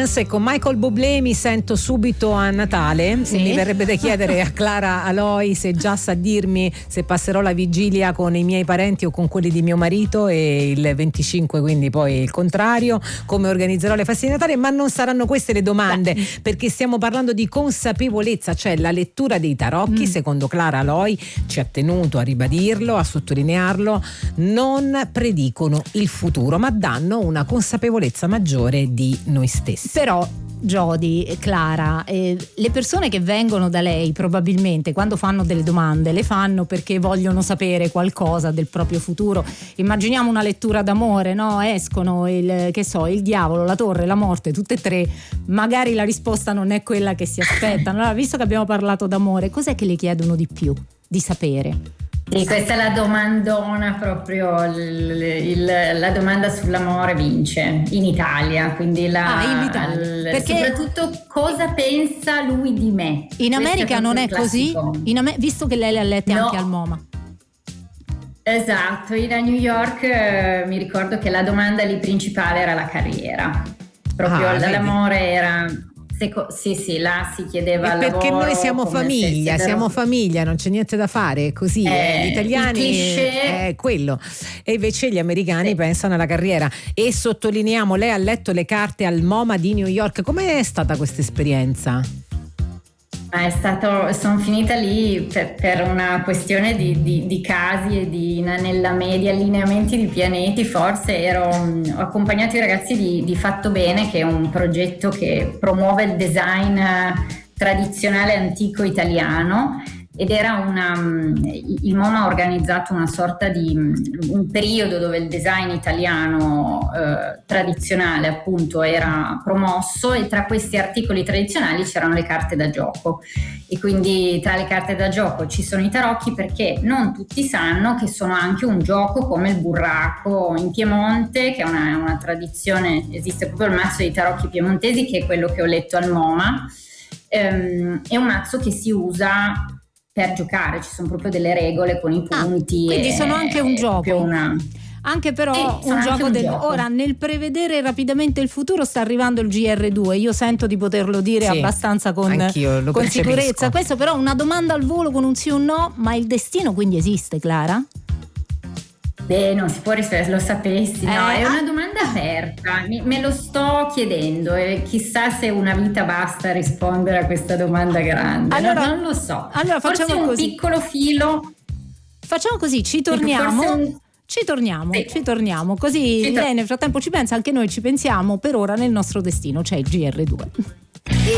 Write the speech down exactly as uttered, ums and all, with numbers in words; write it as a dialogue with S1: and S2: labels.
S1: Forse con Michael Bublé mi sento subito a Natale.
S2: Sì.
S1: Mi verrebbe da chiedere a Clara Aloi se già sa dirmi se passerò la vigilia con i miei parenti o con quelli di mio marito, e il venticinque quindi poi il contrario, come organizzerò le feste di Natale. Ma non saranno queste le domande, Beh. perché stiamo parlando di consapevolezza, cioè la lettura dei tarocchi. Mm. Secondo Clara Aloi, ci ha tenuto a ribadirlo, a sottolinearlo, non predicono il futuro ma danno una consapevolezza maggiore di noi stessi.
S2: Però Jody e Clara, eh, le persone che vengono da lei probabilmente quando fanno delle domande le fanno perché vogliono sapere qualcosa del proprio futuro. Immaginiamo una lettura d'amore, no? Escono il, che so, il diavolo, la torre, la morte, tutte e tre, magari la risposta non è quella che si aspettano. Allora, visto che abbiamo parlato d'amore, cos'è che le chiedono di più di sapere?
S3: Sì, questa è la domandona proprio, il, il, la domanda sull'amore vince in Italia, quindi la,
S2: ah, in Italia.
S3: Il,
S2: perché
S3: soprattutto cosa pensa lui di me.
S2: In America è non è così? In Amer- visto che lei le ha lette no. anche al MoMA.
S3: Esatto, io a New York eh, mi ricordo che la domanda lì principale era la carriera, proprio ah, l'amore vedi. era... Sì, sì, là si chiedeva al lavoro.
S1: Perché noi siamo famiglia, siamo famiglia, non c'è niente da fare, è così. Eh, gli italiani è quello. E invece gli americani sì. pensano alla carriera. E sottolineiamo, lei ha letto le carte al MoMA di New York. Com'è stata questa esperienza?
S3: È stato, sono finita lì per, per una questione di, di, di casi e di inanellamenti, di allineamenti di pianeti. Forse ero, ho accompagnato i ragazzi di, di Fatto Bene, che è un progetto che promuove il design tradizionale antico italiano, ed era una, il MoMA ha organizzato una sorta di un periodo dove il design italiano eh, tradizionale appunto era promosso, e tra questi articoli tradizionali c'erano le carte da gioco, e quindi tra le carte da gioco ci sono i tarocchi, perché non tutti sanno che sono anche un gioco come il burraco in Piemonte, che è una, una tradizione, esiste proprio il mazzo dei tarocchi piemontesi, che è quello che ho letto al MoMA. Ehm, è un mazzo che si usa per giocare, ci sono proprio delle regole con i punti.
S2: Ah, quindi
S3: e,
S2: sono anche un gioco.
S3: Una...
S2: Anche però
S3: sì,
S2: un,
S3: anche
S2: gioco,
S3: un
S2: del...
S3: gioco.
S2: Ora, nel prevedere rapidamente il futuro sta arrivando il G R due, io sento di poterlo dire sì, abbastanza con, con sicurezza. Questo però una domanda al volo con un sì o un no, ma il destino quindi esiste, Clara?
S3: Beh, non si può rispondere, lo sapessi, no,
S2: eh,
S3: è una domanda aperta, Mi, me lo sto chiedendo, e chissà se una vita basta a rispondere a questa domanda grande. Allora, no, non lo so.
S2: Allora
S3: forse
S2: facciamo
S3: un
S2: così.
S3: piccolo filo.
S2: Facciamo così, ci torniamo. Un... Ci torniamo, sì. ci torniamo, così ci lei nel frattempo ci pensa, anche noi ci pensiamo. Per ora nel nostro destino c'è il G R due.